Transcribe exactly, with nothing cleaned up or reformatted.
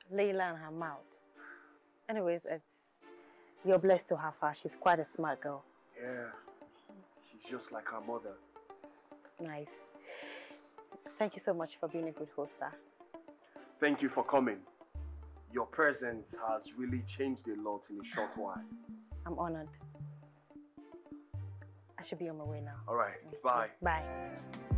Layla and her mouth. Anyways, it's you're blessed to have her. She's quite a smart girl. Yeah, she's just like her mother. Nice. Thank you so much for being a good host, sir. Thank you for coming. Your presence has really changed a lot in a short while. I'm honored. I should be on my way now. All right, bye. Bye.